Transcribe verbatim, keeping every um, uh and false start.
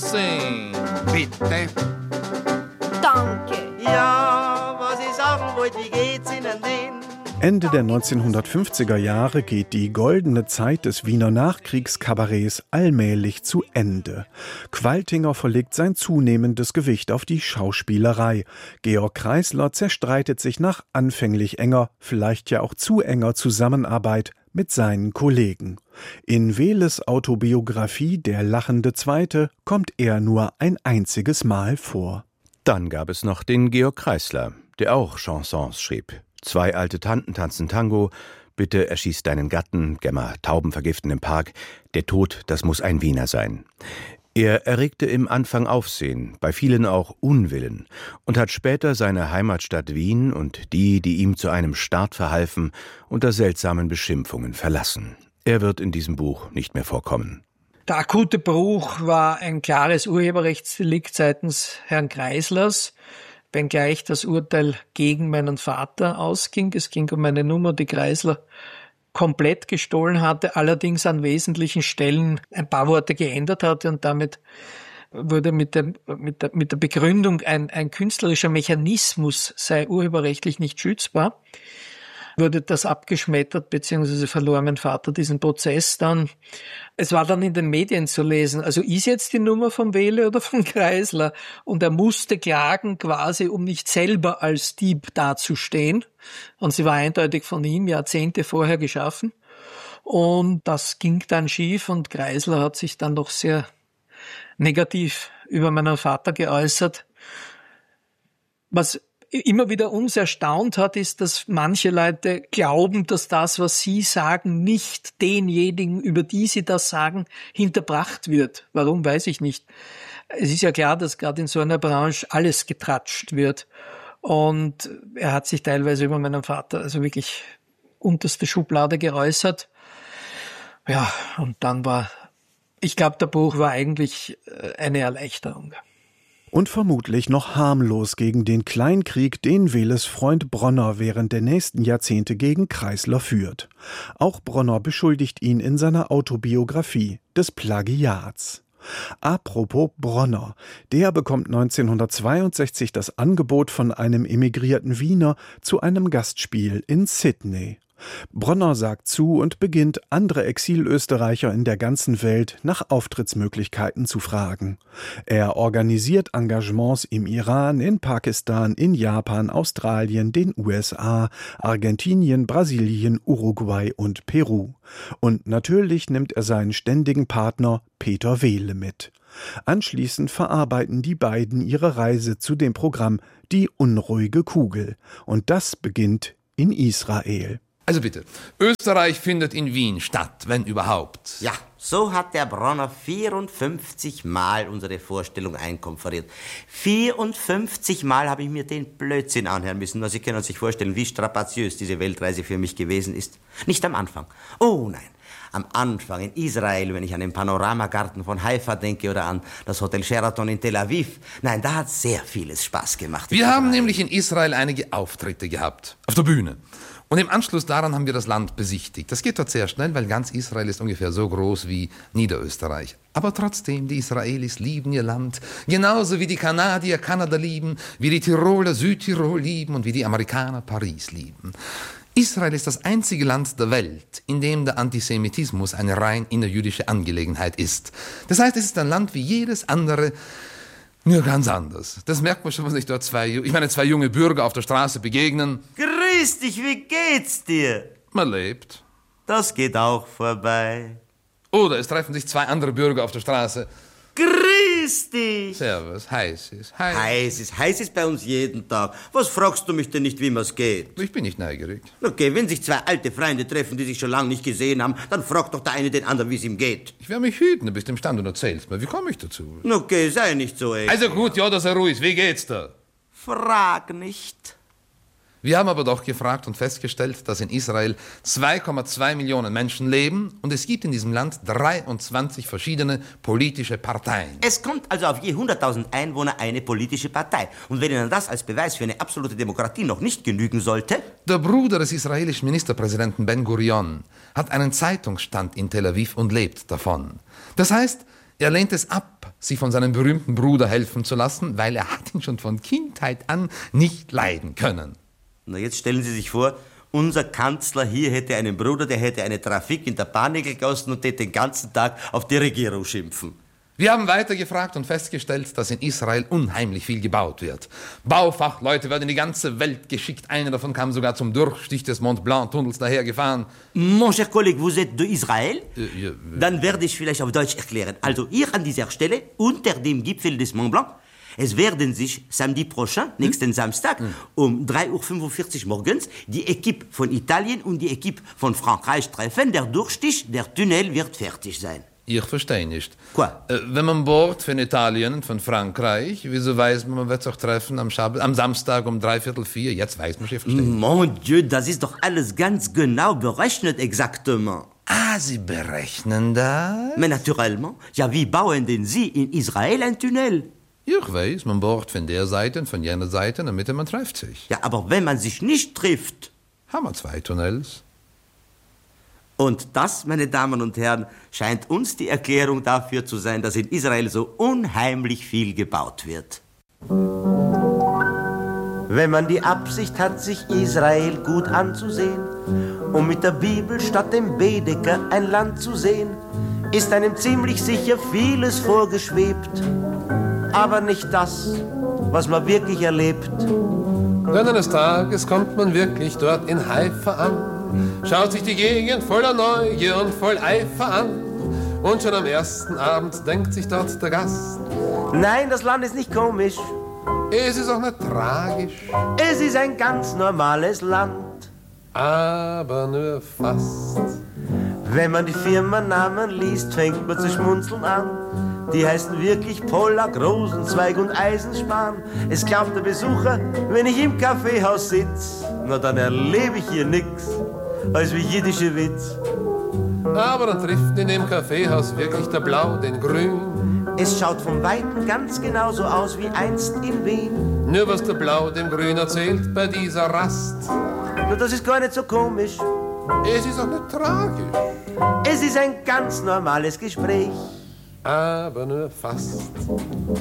Sing, bitte. Danke. Ja, was ich sagen wollte, wie geht's Ihnen denn? Ende der neunzehnhundertfünfziger Jahre geht die goldene Zeit des Wiener Nachkriegskabarets allmählich zu Ende. Qualtinger verlegt sein zunehmendes Gewicht auf die Schauspielerei. Georg Kreisler zerstreitet sich nach anfänglich enger, vielleicht ja auch zu enger Zusammenarbeit mit seinen Kollegen. In Wehles Autobiografie Der lachende Zweite kommt er nur ein einziges Mal vor. Dann gab es noch den Georg Kreisler, der auch Chansons schrieb. Zwei alte Tanten tanzen Tango, Bitte erschieß deinen Gatten, Gemma, Tauben vergiften im Park, der Tod, das muss ein Wiener sein. Er erregte im Anfang Aufsehen, bei vielen auch Unwillen und hat später seine Heimatstadt Wien und die, die ihm zu einem Start verhalfen, unter seltsamen Beschimpfungen verlassen. Er wird in diesem Buch nicht mehr vorkommen. Der akute Bruch war ein klares Urheberrechtsdelikt seitens Herrn Kreislers, wenngleich das Urteil gegen meinen Vater ausging. Es ging um eine Nummer, die Kreisler komplett gestohlen hatte, allerdings an wesentlichen Stellen ein paar Worte geändert hatte und damit wurde mit, dem, mit, der, mit der Begründung, ein, ein künstlerischer Mechanismus sei urheberrechtlich nicht schützbar, wurde das abgeschmettert, beziehungsweise verlor mein Vater diesen Prozess dann. Es war dann in den Medien zu lesen, also ist jetzt die Nummer von Wehle oder von Kreisler? Und er musste klagen quasi, um nicht selber als Dieb dazustehen. Und sie war eindeutig von ihm Jahrzehnte vorher geschaffen. Und das ging dann schief und Kreisler hat sich dann doch sehr negativ über meinen Vater geäußert. Was immer wieder uns erstaunt hat, ist, dass manche Leute glauben, dass das, was sie sagen, nicht denjenigen, über die sie das sagen, hinterbracht wird. Warum, weiß ich nicht. Es ist ja klar, dass gerade in so einer Branche alles getratscht wird. Und er hat sich teilweise über meinen Vater also wirklich unterste Schublade geäußert. Ja, und dann war, ich glaube, der Buch war eigentlich eine Erleichterung. Und vermutlich noch harmlos gegen den Kleinkrieg, den Wehles Freund Bronner während der nächsten Jahrzehnte gegen Kreisler führt. Auch Bronner beschuldigt ihn in seiner Autobiografie des Plagiats. Apropos Bronner, der bekommt neunzehnhundertzweiundsechzig das Angebot von einem emigrierten Wiener zu einem Gastspiel in Sydney. Bronner sagt zu und beginnt, andere Exilösterreicher in der ganzen Welt nach Auftrittsmöglichkeiten zu fragen. Er organisiert Engagements im Iran, in Pakistan, in Japan, Australien, den U S A, Argentinien, Brasilien, Uruguay und Peru. Und natürlich nimmt er seinen ständigen Partner Peter Wehle mit. Anschließend verarbeiten die beiden ihre Reise zu dem Programm Die unruhige Kugel. Und das beginnt in Israel. Also bitte, Österreich findet in Wien statt, wenn überhaupt. Ja, so hat der Bronner vierundfünfzig Mal unsere Vorstellung einkonferiert. vierundfünfzig Mal habe ich mir den Blödsinn anhören müssen. Sie können sich vorstellen, wie strapaziös diese Weltreise für mich gewesen ist. Nicht am Anfang. Oh nein. Am Anfang in Israel, wenn ich an den Panoramagarten von Haifa denke oder an das Hotel Sheraton in Tel Aviv. Nein, da hat sehr vieles Spaß gemacht. Wir haben nämlich in Israel einige Auftritte gehabt, auf der Bühne. Und im Anschluss daran haben wir das Land besichtigt. Das geht dort sehr schnell, weil ganz Israel ist ungefähr so groß wie Niederösterreich. Aber trotzdem, die Israelis lieben ihr Land, genauso wie die Kanadier Kanada lieben, wie die Tiroler Südtirol lieben und wie die Amerikaner Paris lieben. Israel ist das einzige Land der Welt, in dem der Antisemitismus eine rein innerjüdische Angelegenheit ist. Das heißt, es ist ein Land wie jedes andere, nur ganz anders. Das merkt man schon, wenn sich dort zwei, ich meine, zwei junge Bürger auf der Straße begegnen. Grüß dich, wie geht's dir? Man lebt. Das geht auch vorbei. Oder es treffen sich zwei andere Bürger auf der Straße. Grüß dich. Servus, heiß ist, heiß. Heiß ist, heiß ist bei uns jeden Tag. Was fragst du mich denn nicht, wie mir's geht? Ich bin nicht neugierig. Okay, wenn sich zwei alte Freunde treffen, die sich schon lange nicht gesehen haben, dann fragt doch der eine den anderen, wie es ihm geht. Ich werde mich hüten, du bist im Stand und erzählst mir. Wie komme ich dazu? Okay, sei nicht so eng. Also gut, ja, dass er ruhig ist. Wie geht's da? Frag nicht. Wir haben aber doch gefragt und festgestellt, dass in Israel zwei Komma zwei Millionen Menschen leben und es gibt in diesem Land dreiundzwanzig verschiedene politische Parteien. Es kommt also auf je hunderttausend Einwohner eine politische Partei. Und wenn Ihnen das als Beweis für eine absolute Demokratie noch nicht genügen sollte... Der Bruder des israelischen Ministerpräsidenten Ben Gurion hat einen Zeitungsstand in Tel Aviv und lebt davon. Das heißt, Er lehnt es ab, sich von seinem berühmten Bruder helfen zu lassen, weil er hat ihn schon von Kindheit an nicht leiden können. Na, jetzt stellen Sie sich vor, unser Kanzler hier hätte einen Bruder, der hätte eine Trafik in der Panik gegossen und hätte den ganzen Tag auf die Regierung schimpfen. Wir haben weiter gefragt und festgestellt, dass in Israel unheimlich viel gebaut wird. Baufachleute werden in die ganze Welt geschickt. Einer davon kam sogar zum Durchstich des Mont Blanc-Tunnels dahergefahren. Mon cher Collègue, vous êtes de Israël? Äh, ja, äh. Dann werde ich vielleicht auf Deutsch erklären. Also hier an dieser Stelle, unter dem Gipfel des Mont Blanc, es werden sich samedi prochain, nächsten hm? Samstag, hm. um drei Uhr fünfundvierzig morgens die Equipe von Italien und die Equipe von Frankreich treffen. Der Durchstich, der Tunnel wird fertig sein. Ich verstehe nicht. Quoi? Äh, wenn man Bord von Italien und von Frankreich, wieso weiß man, man wird sich treffen am, Schab- am Samstag um dreiviertel vier? Jetzt weiß man, ich verstehe. Mon Dieu, das ist doch alles ganz genau berechnet, exactement. Ah, Sie berechnen das? Mais naturellement. Ja, wie bauen denn Sie in Israel ein Tunnel? Ich weiß, man bohrt von der Seite und von jener Seite, in der Mitte, man trifft sich. Ja, aber wenn man sich nicht trifft... Haben wir zwei Tunnels. Und das, meine Damen und Herren, scheint uns die Erklärung dafür zu sein, dass in Israel so unheimlich viel gebaut wird. Wenn man die Absicht hat, sich Israel gut anzusehen und mit der Bibel statt dem Baedeker ein Land zu sehen, ist einem ziemlich sicher vieles vorgeschwebt, aber nicht das, was man wirklich erlebt. Denn eines Tages kommt man wirklich dort in Haifa an, schaut sich die Gegend voller Neugier und voll Eifer an. Und schon am ersten Abend denkt sich dort der Gast: Nein, das Land ist nicht komisch. Es ist auch nicht tragisch. Es ist ein ganz normales Land. Aber nur fast. Wenn man die Firmennamen liest, fängt man zu schmunzeln an. Die heißen wirklich Pollack, Rosenzweig und Eisenspahn. Es glaubt der Besucher, wenn ich im Kaffeehaus sitz, na dann erlebe ich hier nix als wie jiddische Witz. Aber dann trifft in dem Kaffeehaus wirklich der Blau den Grün. Es schaut vom Weiten ganz genauso aus wie einst in Wien. Nur was der Blau dem Grün erzählt bei dieser Rast. Na, das ist gar nicht so komisch. Es ist auch nicht tragisch. Es ist ein ganz normales Gespräch. Aber nur fast.